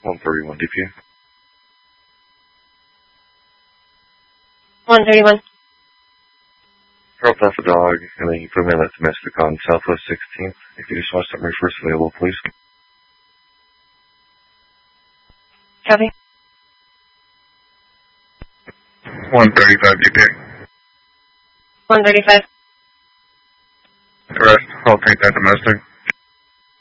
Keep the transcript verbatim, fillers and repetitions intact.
one thirty-one D P. one thirty-one. Drop off a dog, and then you put me on that domestic on Southwest sixteenth. If you just want something first available, please. Copy. one thirty-five D P. one thirty-five. Arrest, I'll take that domestic.